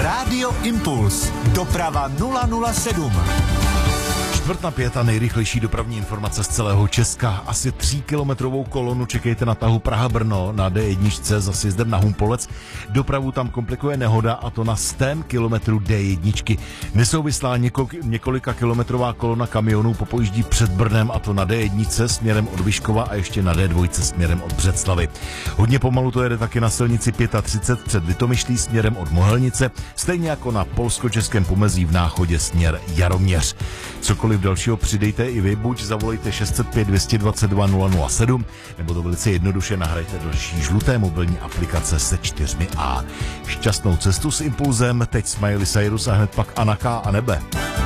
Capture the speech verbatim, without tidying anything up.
Rádio Impuls. Doprava nula nula sedm. Čtvrt na pět a nejrychlejší dopravní informace z celého Česka. Asi tříkilometrovou kolonu čekejte na tahu Praha-Brno na D jedna za sjezdem na Humpolec. Dopravu tam komplikuje nehoda, a to na stém kilometru D jedna. Nesouvislá několik, několika kilometrová kolona kamionů popojíždí před Brnem, a to na D jedna směrem od Vyškova a ještě na D dva směrem od Břeclavi. Hodně pomalu to jede taky na silnici třicet pět před Litomyšlí směrem od Mohelnice, stejně jako na polsko-českém pomezí v Náchodě směr Jaroměř. Cokoliv dalšího přidejte i vy, buď zavolejte šest set pět, dvě dvacet dva, nula nula sedm, nebo to velice jednoduše nahrajte do naší žluté mobilní aplikace se čtyřmi A. Šťastnou cestu s Impulzem, teď Smiley Cyrus a hned pak Anaka a Nebe.